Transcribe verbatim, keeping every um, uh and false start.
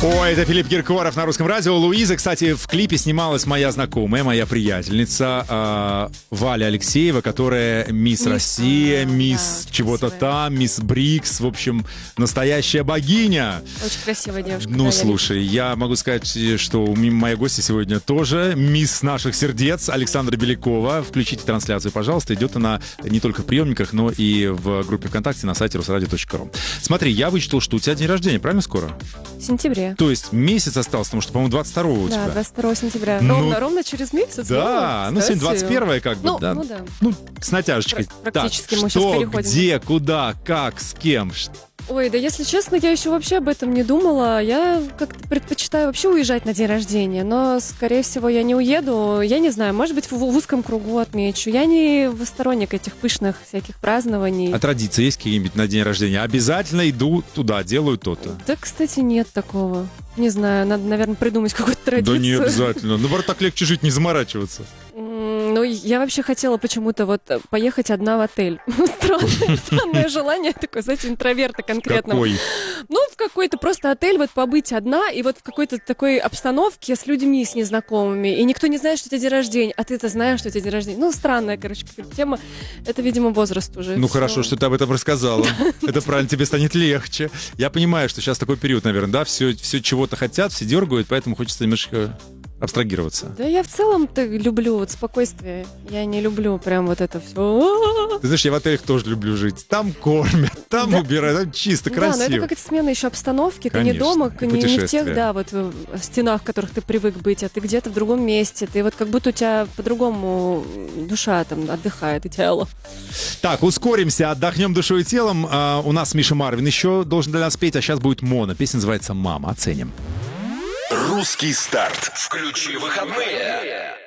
Ой, это Филипп Киркоров на Русском радио. Луиза, кстати, в клипе снималась моя знакомая, моя приятельница э, Валя Алексеева, которая мисс, мисс Россия, мисс да, чего-то там, мисс Брикс, в общем, настоящая богиня. Очень красивая девушка. Ну, да, слушай, я, я могу сказать, что моя гостья сегодня тоже мисс наших сердец Александра Белякова. Включите трансляцию, пожалуйста. Идет она не только в приемниках, но и в группе ВКонтакте на сайте русрадио точка ру. Смотри, я вычитал, что у тебя день рождения, правильно, скоро? В сентябре. То есть месяц остался, потому что, по-моему, двадцать второго у тебя. Да, двадцать второго сентября. Ну, ровно, ровно через месяц. Да, ну, ну сегодня двадцать первое как бы, ну, да. Ну, да. Ну, с натяжечкой. Практически так, мы что, сейчас переходим. Где, куда, как, с кем? Ой, да если честно, я еще вообще об этом не думала. Я как-то предпочитаю вообще уезжать на день рождения, но, скорее всего, я не уеду. Я не знаю, может быть, в, в узком кругу отмечу. Я не сторонник этих пышных всяких празднований. А традиции есть какие-нибудь на день рождения? Обязательно иду туда, делаю то-то. Да, кстати, нет такого. Не знаю, надо, наверное, придумать какую-то традицию. Да не обязательно. Наоборот, так легче жить, не заморачиваться. Ну, я вообще хотела почему-то вот поехать одна в отель. Странное, странное желание такое, знаете, интроверта конкретно. Какой? Ну, в какой-то просто отель, вот побыть одна, и вот в какой-то такой обстановке с людьми, с незнакомыми, и никто не знает, что у тебя день рождения, а ты-то знаешь, что у тебя день рождения. Ну, странная, короче, какая-то тема. Это, видимо, возраст уже. Ну, Все. хорошо, что ты об этом рассказала. Это правильно, тебе станет легче. Я понимаю, что сейчас такой период, наверное, да, все, все чего-то хотят, все дергают, поэтому хочется немножко абстрагироваться. Да я в целом-то люблю вот спокойствие. Я не люблю прям вот это все. Ты знаешь, я в отелях тоже люблю жить. Там кормят, там да. убирают, там чисто, да, красиво. Да, но это какая-то смена еще обстановки. Конечно, ты не дома, не, не в тех, да, вот стенах, в которых ты привык быть, а ты где-то в другом месте. Ты вот как будто у тебя по-другому душа там отдыхает и тело. Так, ускоримся, отдохнем душой и телом. А, у нас Миша Марвин еще должен для нас петь, а сейчас будет Мона. Песня называется «Мама». Оценим. Русский старт. Включи выходные.